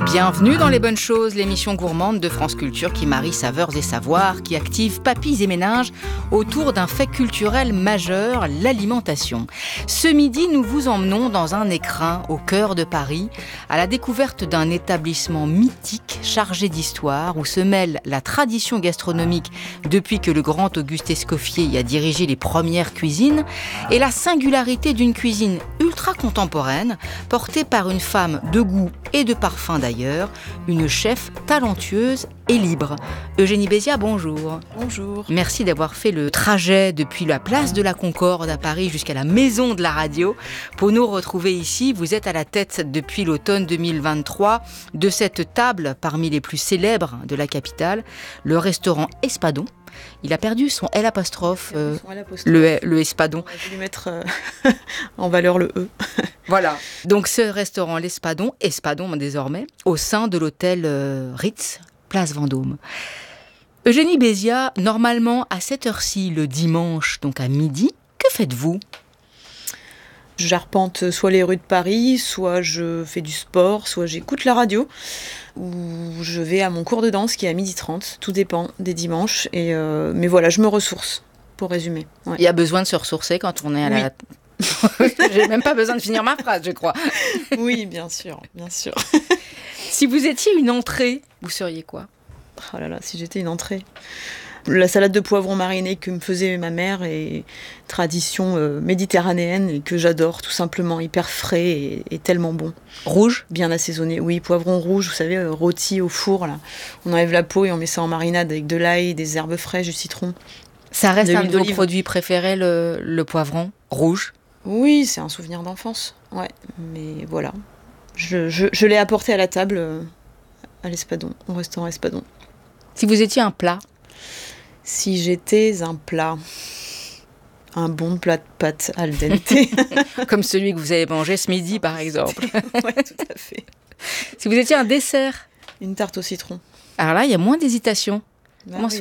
Bienvenue dans Les Bonnes Choses, l'émission gourmande de France Culture qui marie saveurs et savoirs, qui active papilles et méninges autour d'un fait culturel majeur, l'alimentation. Ce midi, nous vous emmenons dans un écrin au cœur de Paris, à la découverte d'un établissement mythique chargé d'histoire où se mêle la tradition gastronomique depuis que le grand Auguste Escoffier y a dirigé les premières cuisines et la singularité d'une cuisine ultra contemporaine portée par une femme de goût et de parfum d'ailleurs, une chef talentueuse et libre. Eugénie Béziat, bonjour. Bonjour. Merci d'avoir fait le trajet depuis la place de la Concorde à Paris jusqu'à la maison de la radio pour nous retrouver ici. Vous êtes à la tête depuis l'automne 2023 de cette table parmi les plus célèbres de la capitale, le restaurant Espadon. Il a perdu son L', le Espadon. On a voulu mettre en valeur le E. Voilà. Donc ce restaurant, l'Espadon, Espadon désormais, au sein de l'hôtel Ritz, place Vendôme. Eugénie Béziat, normalement à cette heure-ci, le dimanche, donc à midi, que faites-vous ? J'arpente soit les rues de Paris, soit je fais du sport, soit j'écoute la radio, ou je vais à mon cours de danse qui est à 12h30. Tout dépend des dimanches. Mais voilà, je me ressource, pour résumer. Ouais. Il y a besoin de se ressourcer quand on est à la... J'ai même pas besoin de finir ma phrase, je crois. Oui, bien sûr, bien sûr. Si vous étiez une entrée, vous seriez quoi ? Oh là là, si j'étais une entrée. La salade de poivron mariné que me faisait ma mère est tradition méditerranéenne et que j'adore, tout simplement, hyper frais et tellement bon. Rouge ? Bien assaisonné, oui, poivron rouge, vous savez, rôti au four, là. On enlève la peau et on met ça en marinade avec de l'ail, des herbes fraîches, du citron. Ça reste de un l'huile de vos d'olive. produits préférés, le poivron rouge ? Oui, c'est un souvenir d'enfance, ouais, mais voilà. Je l'ai apporté à la table à l'Espadon, au restaurant Espadon. Si vous étiez un plat ? Si j'étais un plat, un bon plat de pâtes al dente. Comme celui que vous avez mangé ce midi, par exemple. Oui, tout à fait. Si vous étiez un dessert ? Une tarte au citron. Alors là, il y a moins d'hésitation. Bah Comment oui.